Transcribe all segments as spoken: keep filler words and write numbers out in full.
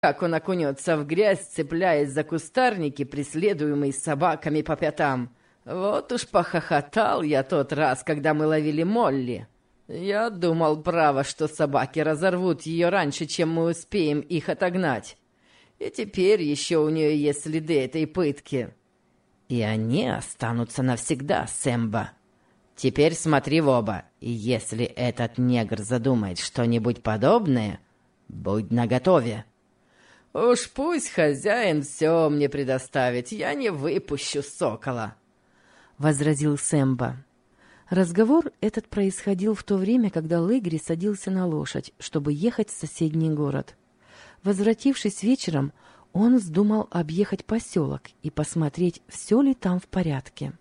как он окунется в грязь, цепляясь за кустарники, преследуемый собаками по пятам. Вот уж похохотал я тот раз, когда мы ловили Молли. Я думал, право, что собаки разорвут ее раньше, чем мы успеем их отогнать. И теперь еще у нее есть следы этой пытки. И они останутся навсегда, Сэмбо. Теперь смотри в оба, и если этот негр задумает что-нибудь подобное, будь наготове. Уж пусть хозяин все мне предоставит, я не выпущу сокола, — возразил Сэмбо. Разговор этот происходил в то время, когда Легри садился на лошадь, чтобы ехать в соседний город. Возвратившись вечером, он вздумал объехать поселок и посмотреть, все ли там в порядке.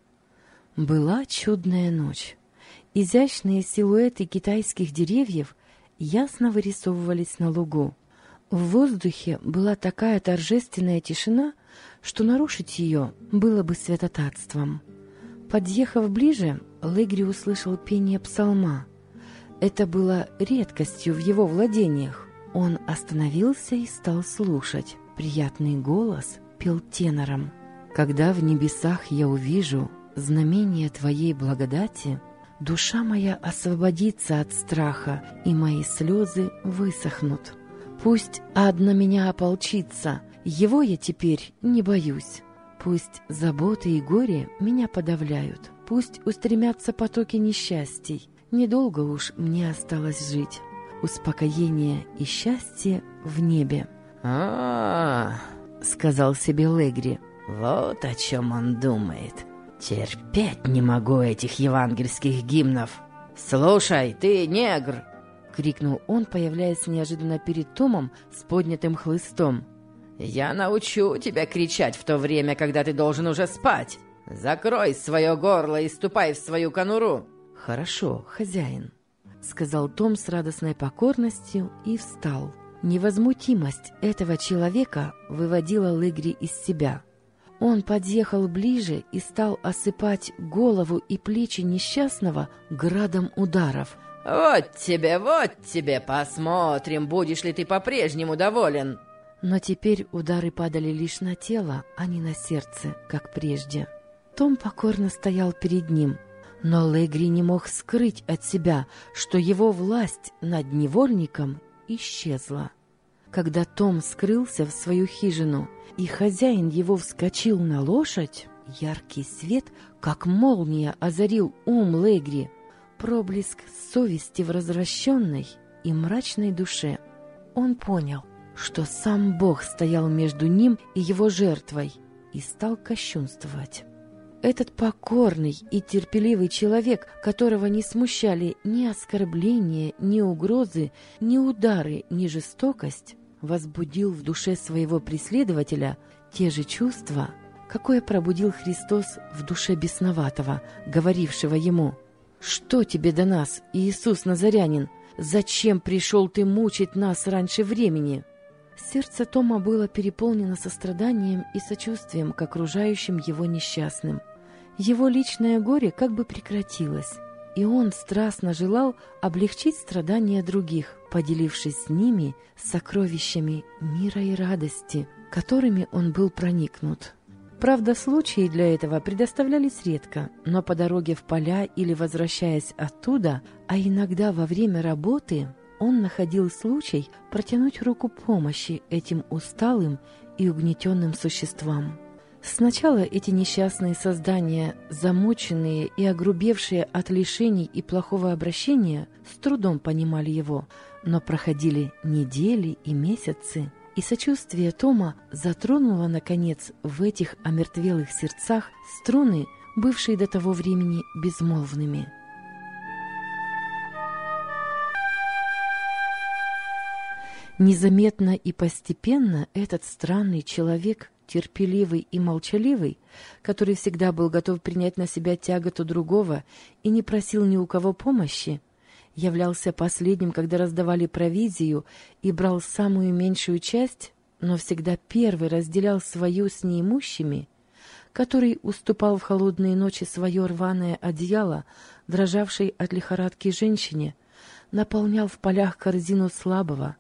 Была чудная ночь. Изящные силуэты китайских деревьев ясно вырисовывались на лугу. В воздухе была такая торжественная тишина, что нарушить ее было бы святотатством. Подъехав ближе, Легри услышал пение псалма. Это было редкостью в его владениях. Он остановился и стал слушать. Приятный голос пел тенором. «Когда в небесах я увижу знамение Твоей благодати, душа моя освободится от страха, и мои слезы высохнут. Пусть ад на меня ополчится, его я теперь не боюсь. Пусть заботы и горе меня подавляют, пусть устремятся потоки несчастий. Недолго уж мне осталось жить. Успокоение и счастье в небе». «А, — сказал себе Легри, — вот о чем он думает. Терпеть не могу этих евангельских гимнов. Слушай, ты негр! — крикнул он, появляясь неожиданно перед Томом с поднятым хлыстом. «Я научу тебя кричать в то время, когда ты должен уже спать. Закрой свое горло и ступай в свою конуру». «Хорошо, хозяин», — сказал Том с радостной покорностью и встал. Невозмутимость этого человека выводила Легри из себя. Он подъехал ближе и стал осыпать голову и плечи несчастного градом ударов. «Вот тебе, вот тебе, посмотрим, будешь ли ты по-прежнему доволен». Но теперь удары падали лишь на тело, а не на сердце, как прежде. Том покорно стоял перед ним, но Легри не мог скрыть от себя, что его власть над невольником исчезла. Когда Том скрылся в свою хижину, и хозяин его вскочил на лошадь, яркий свет, как молния, озарил ум Легри, проблеск совести в развращенной и мрачной душе. Он понял, что сам Бог стоял между ним и его жертвой, и стал кощунствовать. Этот покорный и терпеливый человек, которого не смущали ни оскорбления, ни угрозы, ни удары, ни жестокость, возбудил в душе своего преследователя те же чувства, какое пробудил Христос в душе бесноватого, говорившего ему: «Что тебе до нас, Иисус Назарянин? Зачем пришел ты мучить нас раньше времени?» Сердце Тома было переполнено состраданием и сочувствием к окружающим его несчастным. Его личное горе как бы прекратилось, и он страстно желал облегчить страдания других, поделившись с ними сокровищами мира и радости, которыми он был проникнут. Правда, случаи для этого предоставлялись редко, но по дороге в поля или возвращаясь оттуда, а иногда во время работы, он находил случай протянуть руку помощи этим усталым и угнетенным существам. Сначала эти несчастные создания, замученные и огрубевшие от лишений и плохого обращения, с трудом понимали его, но проходили недели и месяцы, и сочувствие Тома затронуло, наконец, в этих омертвелых сердцах струны, бывшие до того времени безмолвными. Незаметно и постепенно этот странный человек, терпеливый и молчаливый, который всегда был готов принять на себя тяготу другого и не просил ни у кого помощи, являлся последним, когда раздавали провизию, и брал самую меньшую часть, но всегда первый разделял свою с неимущими, который уступал в холодные ночи свое рваное одеяло, дрожавшей от лихорадки женщине, наполнял в полях корзину слабого,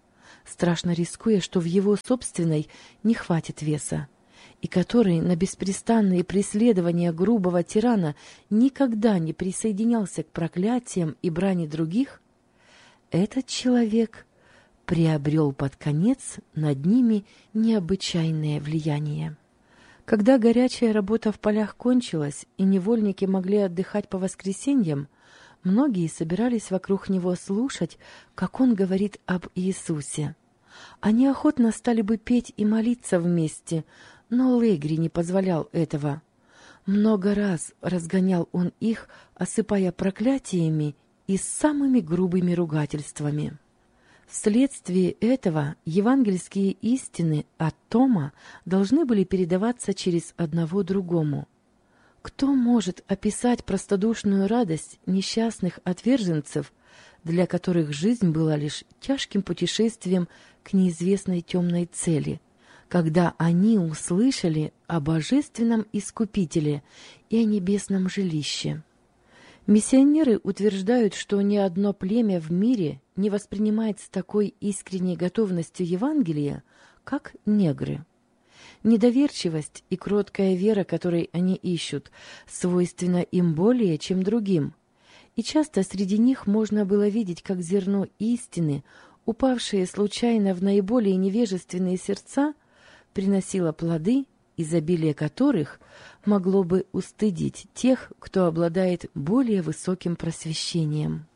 страшно рискуя, что в его собственной не хватит веса, и который на беспрестанные преследования грубого тирана никогда не присоединялся к проклятиям и брани других, этот человек приобрел под конец над ними необычайное влияние. Когда горячая работа в полях кончилась и невольники могли отдыхать по воскресеньям, многие собирались вокруг него слушать, как он говорит об Иисусе. Они охотно стали бы петь и молиться вместе, но Легри не позволял этого. Много раз разгонял он их, осыпая проклятиями и самыми грубыми ругательствами. Вследствие этого евангельские истины от Тома должны были передаваться через одного другому. Кто может описать простодушную радость несчастных отверженцев, для которых жизнь была лишь тяжким путешествием к неизвестной темной цели, когда они услышали о божественном Искупителе и о небесном жилище? Миссионеры утверждают, что ни одно племя в мире не воспринимает с такой искренней готовностью Евангелие, как негры. Недоверчивость и кроткая вера, которой они ищут, свойственна им более, чем другим. И часто среди них можно было видеть, как зерно истины, упавшее случайно в наиболее невежественные сердца, приносило плоды, изобилие которых могло бы устыдить тех, кто обладает более высоким просвещением.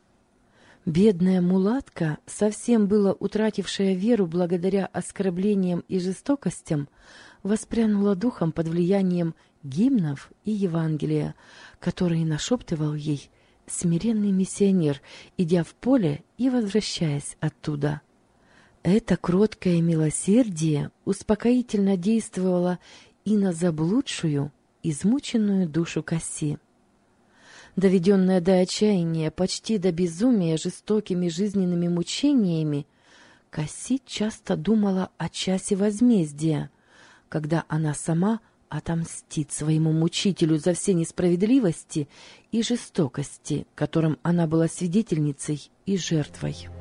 Бедная мулатка, совсем было утратившая веру благодаря оскорблениям и жестокостям, воспрянула духом под влиянием гимнов и Евангелия, которые нашептывал ей смиренный миссионер, идя в поле и возвращаясь оттуда. Это кроткое милосердие успокоительно действовало и на заблудшую, измученную душу Касси. Доведенная до отчаяния, почти до безумия жестокими жизненными мучениями, Касси часто думала о часе возмездия, когда она сама отомстит своему мучителю за все несправедливости и жестокости, которым она была свидетельницей и жертвой.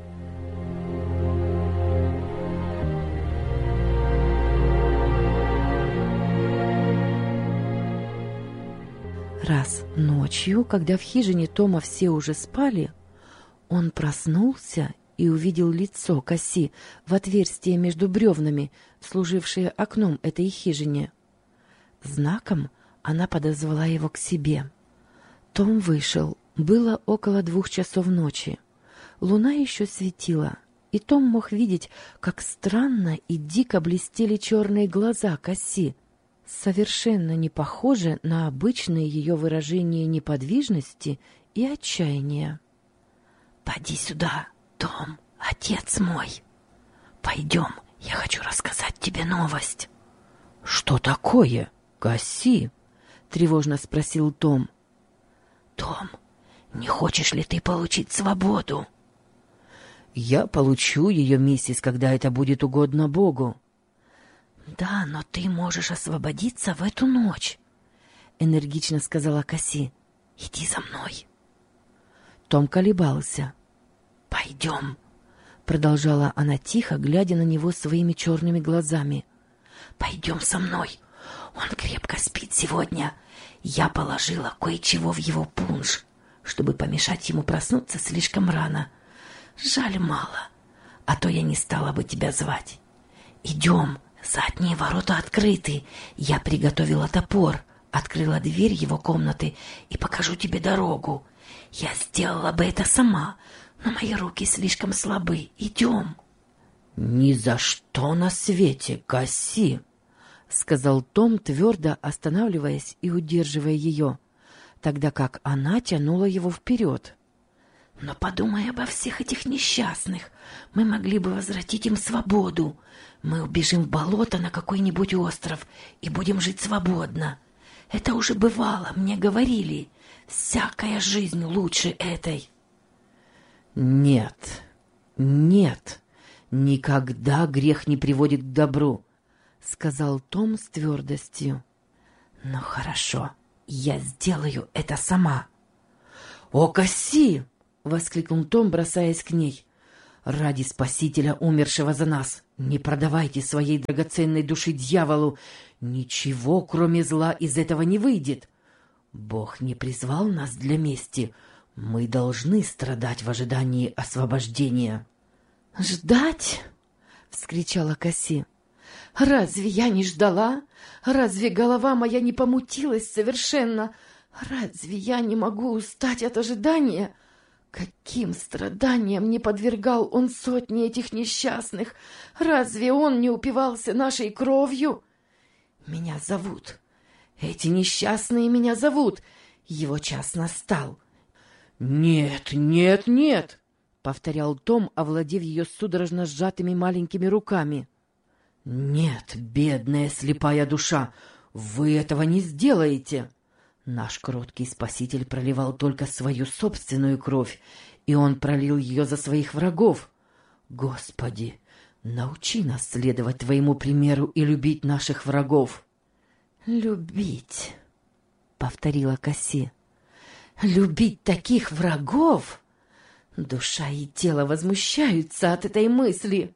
Раз ночью, когда в хижине Тома все уже спали, он проснулся и увидел лицо Касси в отверстие между бревнами, служившее окном этой хижине. Знаком она подозвала его к себе. Том вышел. Было около двух часов ночи. Луна еще светила, и Том мог видеть, как странно и дико блестели черные глаза Касси, совершенно не похоже на обычное ее выражение неподвижности и отчаяния. «Поди сюда, Том, отец мой. Пойдем, я хочу рассказать тебе новость». «Что такое, Касси?» — тревожно спросил Том. «Том, не хочешь ли ты получить свободу?» «Я получу ее, миссис, когда это будет угодно Богу». «Да, но ты можешь освободиться в эту ночь», — энергично сказала Касси. «Иди за мной». Том колебался. «Пойдем», — продолжала она тихо, глядя на него своими черными глазами. «Пойдем со мной. Он крепко спит сегодня. Я положила кое-чего в его пунш, чтобы помешать ему проснуться слишком рано. Жаль, мало, а то я не стала бы тебя звать. Идем». Задние ворота открыты. Я приготовила топор, открыла дверь его комнаты и покажу тебе дорогу. Я сделала бы это сама, но мои руки слишком слабы. Идем. — Ни за что на свете, Касси, — сказал Том, твердо останавливаясь и удерживая ее, тогда как она тянула его вперед. — Но подумай обо всех этих несчастных. Мы могли бы возвратить им свободу. Мы убежим в болото на какой-нибудь остров и будем жить свободно. Это уже бывало, мне говорили. Всякая жизнь лучше этой. Нет, нет, никогда грех не приводит к добру, сказал Том с твердостью. Ну хорошо, я сделаю это сама. О, Касси! Воскликнул Том, бросаясь к ней. ради Спасителя, умершего за нас, не продавайте своей драгоценной души дьяволу. Ничего, кроме зла, из этого не выйдет. Бог не призвал нас для мести. Мы должны страдать в ожидании освобождения». «Ждать?» — вскричала Касси. «Разве я не ждала? Разве голова моя не помутилась совершенно? Разве я не могу устать от ожидания? Каким страданиям не подвергал он сотни этих несчастных? Разве он не упивался нашей кровью? Меня зовут. Эти несчастные меня зовут. Его час настал». «Нет, нет, нет!» — повторял Том, овладев ее судорожно сжатыми маленькими руками. «Нет, бедная слепая душа, вы этого не сделаете. Наш кроткий Спаситель проливал только свою собственную кровь, и Он пролил ее за своих врагов. Господи, научи нас следовать Твоему примеру и любить наших врагов». «Любить», — повторила Касси. «Любить таких врагов?» Душа и тело возмущаются от этой мысли.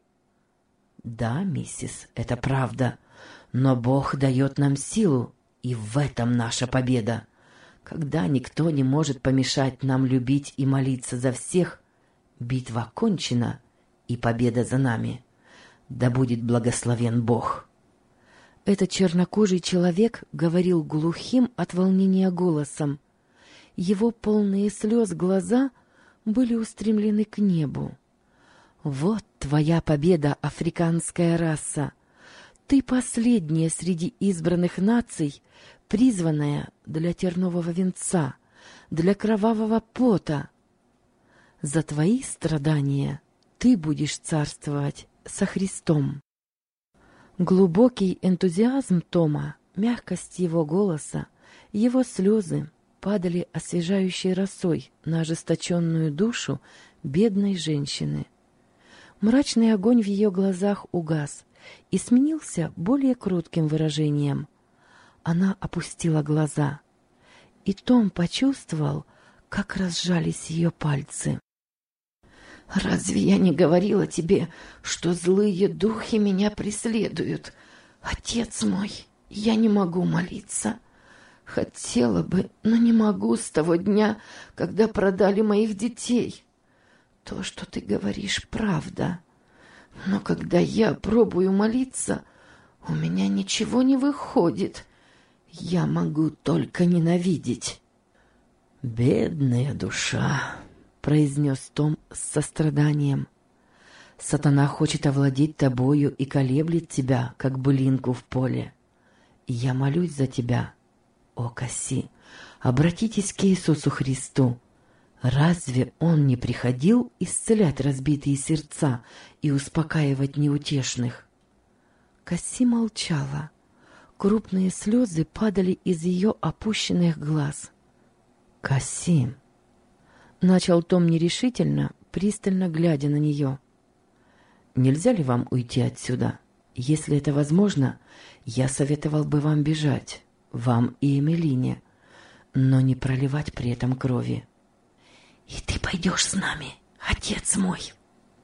«Да, миссис, это правда, но Бог дает нам силу, и в этом наша победа. Когда никто не может помешать нам любить и молиться за всех, битва кончена, и победа за нами. Да будет благословен Бог». Этот чернокожий человек говорил глухим от волнения голосом. Его полные слез глаза были устремлены к небу. «Вот твоя победа, африканская раса! Ты последняя среди избранных наций, призванная для тернового венца, для кровавого пота. За твои страдания ты будешь царствовать со Христом». Глубокий энтузиазм Тома, мягкость его голоса, его слезы падали освежающей росой на ожесточенную душу бедной женщины. Мрачный огонь в ее глазах угас и сменился более кротким выражением. Она опустила глаза, и Том почувствовал, как разжались ее пальцы. «Разве я не говорила тебе, что злые духи меня преследуют? Отец мой, я не могу молиться. Хотела бы, но не могу с того дня, когда продали моих детей. То, что ты говоришь, правда. Но когда я пробую молиться, у меня ничего не выходит. Я могу только ненавидеть». «Бедная душа», — произнес Том с состраданием. «Сатана хочет овладеть тобою и колеблет тебя, как былинку в поле. Я молюсь за тебя. О, Касси, обратитесь к Иисусу Христу. Разве Он не приходил исцелять разбитые сердца и успокаивать неутешных?» Касси молчала. Крупные слезы падали из ее опущенных глаз. «Касси», — начал Том нерешительно, пристально глядя на нее. «Нельзя ли вам уйти отсюда? Если это возможно, я советовал бы вам бежать, вам и Эмилине, но не проливать при этом крови». «И ты пойдешь с нами, отец мой?»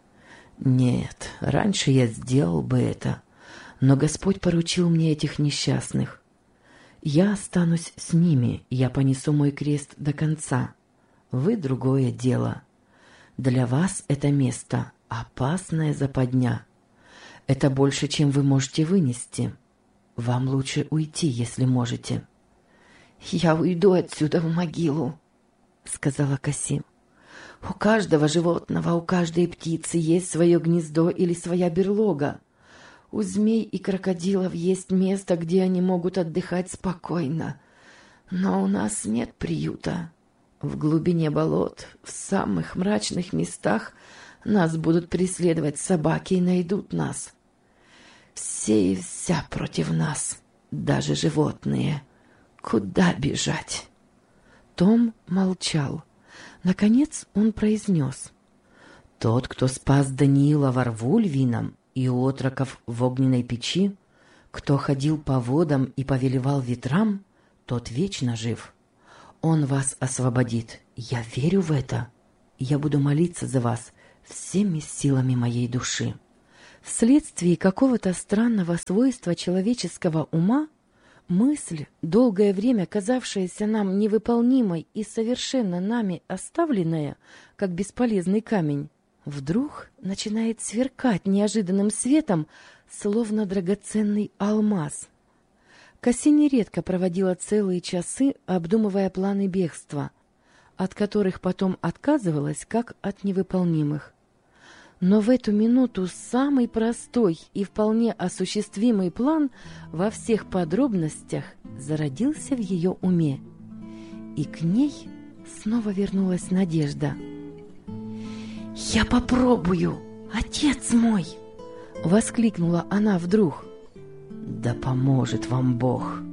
«Нет, раньше я сделал бы это, но Господь поручил мне этих несчастных. Я останусь с ними, я понесу мой крест до конца. Вы — другое дело. Для вас это место — опасная западня. Это больше, чем вы можете вынести. Вам лучше уйти, если можете». «Я уйду отсюда в могилу», — сказала Касси. «У каждого животного, у каждой птицы есть свое гнездо или своя берлога. У змей и крокодилов есть место, где они могут отдыхать спокойно. Но у нас нет приюта. В глубине болот, в самых мрачных местах нас будут преследовать собаки и найдут нас. Все и вся против нас, даже животные. Куда бежать?» Том молчал. Наконец он произнес: «Тот, кто спас Даниила во рву львином и отроков в огненной печи, кто ходил по водам и повелевал ветрам, тот вечно жив. Он вас освободит. Я верю в это. Я буду молиться за вас всеми силами моей души. Вследствие какого-то странного свойства человеческого ума, мысль, долгое время казавшаяся нам невыполнимой и совершенно нами оставленная, как бесполезный камень, вдруг начинает сверкать неожиданным светом, словно драгоценный алмаз. Кассини редко проводила целые часы, обдумывая планы бегства, от которых потом отказывалась, как от невыполнимых. Но в эту минуту самый простой и вполне осуществимый план во всех подробностях зародился в ее уме, и к ней снова вернулась надежда. «Я попробую, отец мой!» — воскликнула она вдруг. «Да поможет вам Бог!»